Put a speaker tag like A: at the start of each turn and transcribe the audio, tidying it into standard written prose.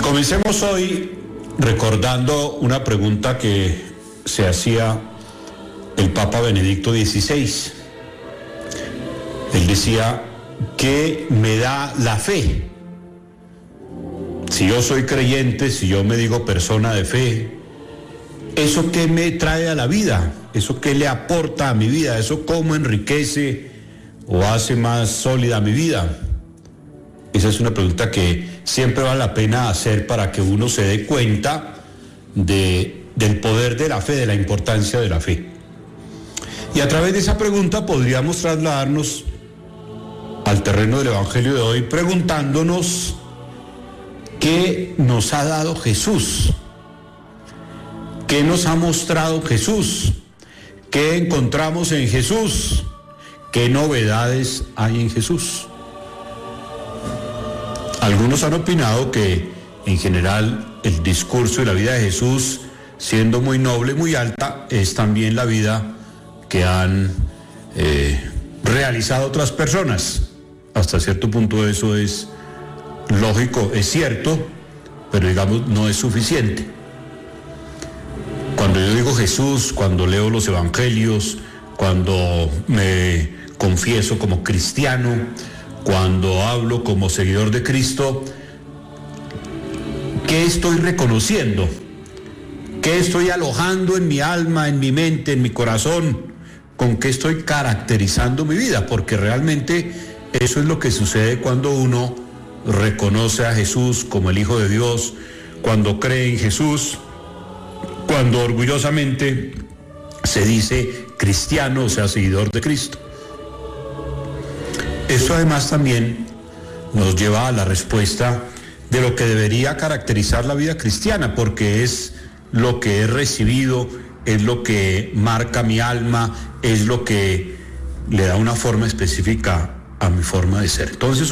A: Comencemos hoy recordando una pregunta que se hacía el Papa Benedicto XVI. Él decía, ¿qué me da la fe? Si yo soy creyente, si yo me digo persona de fe, ¿eso qué me trae a la vida? ¿Eso qué le aporta a mi vida? ¿Eso cómo enriquece o hace más sólida mi vida? Esa es una pregunta que siempre vale la pena hacer para que uno se dé cuenta del poder de la fe, de la importancia de la fe. Y a través de esa pregunta podríamos trasladarnos al terreno del Evangelio de hoy preguntándonos qué nos ha dado Jesús, qué nos ha mostrado Jesús, qué encontramos en Jesús, qué novedades hay en Jesús. Algunos han opinado que, en general, el discurso y la vida de Jesús, siendo muy noble, muy alta, es también la vida que han realizado otras personas. Hasta cierto punto eso es lógico, es cierto, pero digamos, no es suficiente. Cuando yo digo Jesús, cuando leo los evangelios, cuando me confieso como cristiano, cuando hablo como seguidor de Cristo, ¿qué estoy reconociendo? ¿Qué estoy alojando en mi alma, en mi mente, en mi corazón? ¿Con qué estoy caracterizando mi vida? Porque realmente eso es lo que sucede cuando uno reconoce a Jesús como el Hijo de Dios, cuando cree en Jesús, cuando orgullosamente se dice cristiano, o sea, seguidor de Cristo. Eso además también nos lleva a la respuesta de lo que debería caracterizar la vida cristiana, porque es lo que he recibido, es lo que marca mi alma, es lo que le da una forma específica a mi forma de ser. Entonces,